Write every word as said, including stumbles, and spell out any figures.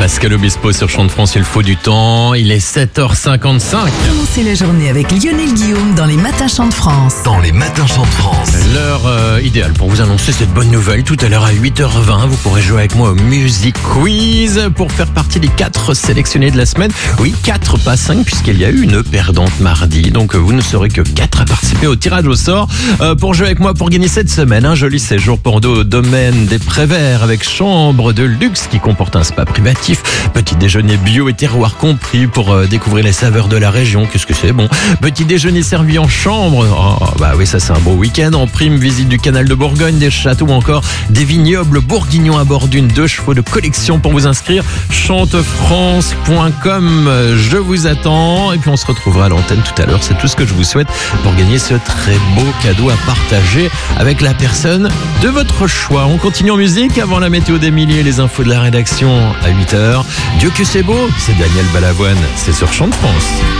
Pascal Obispo sur Chant de France, il faut du temps. Il est sept heures cinquante-cinq. Commencez la journée avec Lionel Guillaume dans les Matins Chant de France. Dans les Matins Chant de France. L'heure euh, idéale pour vous annoncer cette bonne nouvelle. Tout à l'heure à huit heures vingt, vous pourrez jouer avec moi au Music Quiz pour faire partie des quatre sélectionnés de la semaine. Oui, quatre, pas cinq, puisqu'il y a eu une perdante mardi. Donc vous ne serez que quatre à participer au tirage au sort. Euh, pour jouer avec moi, pour gagner cette semaine, un joli séjour pour deux au domaine des Préverts avec chambre de luxe qui comporte un spa privatif, petit déjeuner bio et terroir compris pour euh, découvrir les saveurs de la région. Qu'est-ce que c'est bon. Petit déjeuner servi en chambre. Oh, bah oui, ça c'est un beau week-end. En prime, visite du canal de Bourgogne, des châteaux ou encore des vignobles bourguignons à bord d'une deux chevaux de collection. Pour vous inscrire, chantefrance point com. Je vous attends et puis on se retrouvera à l'antenne tout à l'heure. C'est tout ce que je vous souhaite pour gagner ce très beau cadeau à partager avec la personne de votre choix. On continue en musique avant la météo d'Émilie et les infos de la rédaction à huit heures. Dieu que c'est beau, c'est Daniel Balavoine, c'est sur Chant de France.